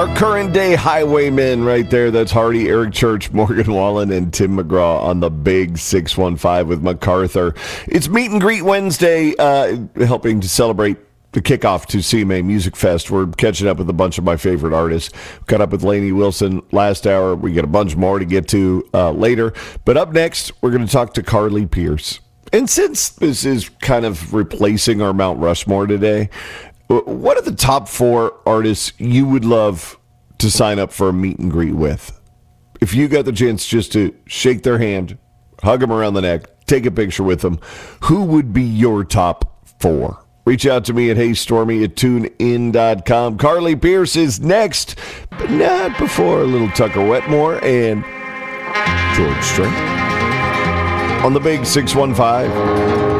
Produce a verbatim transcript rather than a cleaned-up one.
Our current day highwaymen right there. That's Hardy, Eric Church, Morgan Wallen, and Tim McGraw on the big six one five with MacArthur. It's Meet and Greet Wednesday, uh, helping to celebrate the kickoff to C M A Music Fest. We're catching up with a bunch of my favorite artists. Caught up with Lainey Wilson last hour. We got a bunch more to get to uh, later. But up next, we're going to talk to Carly Pearce. And since this is kind of replacing our Mount Rushmore today, what are the top four artists you would love to sign up for a meet and greet with? If you got the chance just to shake their hand, hug them around the neck, take a picture with them, who would be your top four? Reach out to me at heystormy at tune in dot com. Carly Pearce is next, but not before a little Tucker Wetmore and George Strait on the big six one five.